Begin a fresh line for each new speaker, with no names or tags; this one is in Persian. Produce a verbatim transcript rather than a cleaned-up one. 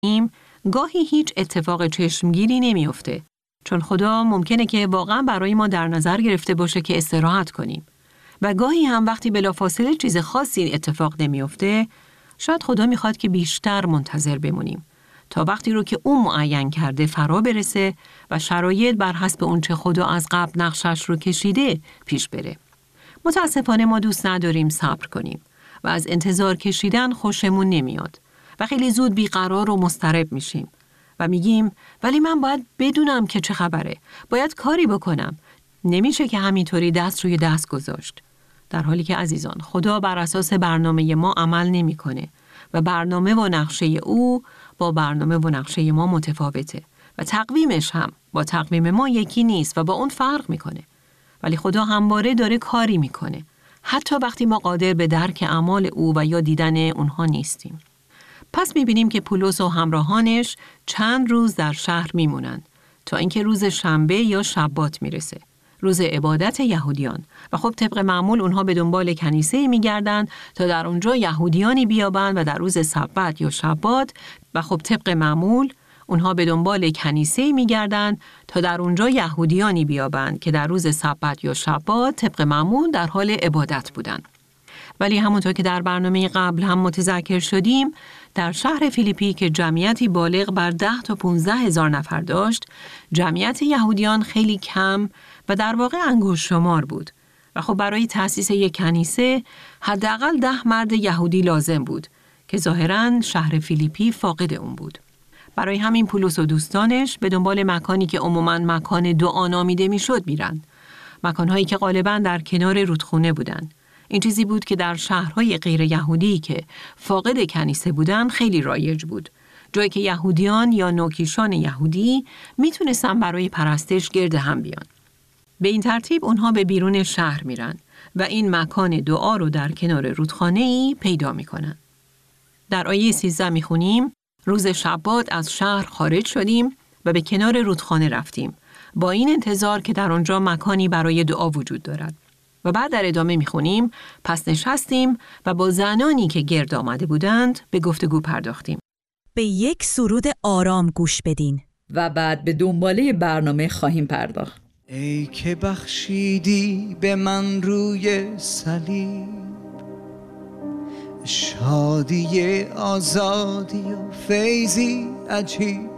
می‌کنیم، گاهی هیچ اتفاق چشمگیری نمی‌افته. چون خدا ممکنه که واقعا برای ما در نظر گرفته باشه که استراحت کنیم. و گاهی هم وقتی بلافاصله چیز خاصی اتفاق نمی‌افته، شاید خدا می‌خواد که بیشتر منتظر بمونیم تا وقتی رو که اون معین کرده فرا برسه و شرایط بر حسب اون چه خدا از قبل نقشش رو کشیده پیش بره. متاسفانه ما دوست نداریم صبر کنیم و از انتظار کشیدن خوشمون نمیاد و خیلی زود بیقرار و مضطرب میشیم و میگیم ولی من باید بدونم که چه خبره، باید کاری بکنم. نمیشه که همینطوری دست روی دست گذاشت. در حالی که عزیزان، خدا بر اساس برنامه ما عمل نمیکنه و برنامه و نقشه او با برنامه و نقشه ما متفاوته و تقویمش هم با تقویم ما یکی نیست و با اون فرق میکنه. ولی خدا همواره داره کاری میکنه، حتی وقتی ما قادر به درک اعمال او و یا دیدن اونها نیستیم. پس میبینیم که پولس و همراهانش چند روز در شهر میمونن تا اینکه روز شنبه یا شبات میرسه، روز عبادت یهودیان. و خب طبق معمول اونها به دنبال کنیسه میگردن تا در اونجا یهودیانی بیابن و در روز سبت یا شبات و خب طبق معمول اونها به دنبال کنیسه میگردن تا در اونجا یهودیانی بیابند که در روز سبت یا شبات طبق معمول در حال عبادت بودن. ولی همونطور که در برنامه قبل هم متذکر شدیم، در شهر فیلیپی که جمعیتی بالغ بر ده تا پونزده هزار نفر داشت، جمعیت یهودیان خیلی کم و در واقع انگشت شمار بود. و خب برای تأسیس یک کنیسه حداقل ده مرد یهودی لازم بود که ظاهراً شهر فیلیپی فاقد اون بود. برای همین پولس و دوستانش به دنبال مکانی که عموماً مکان دعا نامیده میشد میرن. مکانهایی که غالباً در کنار رودخونه بودن. این چیزی بود که در شهرهای غیر یهودی که فاقد کنیسه بودن خیلی رایج بود. جایی که یهودیان یا نوکیشان یهودی میتونستن برای پرستش گرد هم بیان. به این ترتیب اونها به بیرون شهر میرن و این مکان دعا رو در کنار رودخانه‌ای پیدا میکنن. در آیه سیزده میخونیم: روز شبات از شهر خارج شدیم و به کنار رودخانه رفتیم با این انتظار که در آنجا مکانی برای دعا وجود دارد. و بعد در ادامه میخونیم: پس نشستیم و با زنانی که گرد آمده بودند به گفتگو پرداختیم.
به یک سرود آرام گوش بدین
و بعد به دنباله برنامه خواهیم پرداخت.
ای که بخشیدی به من روی صلیب، شادی آزادی و فیضی عجیب،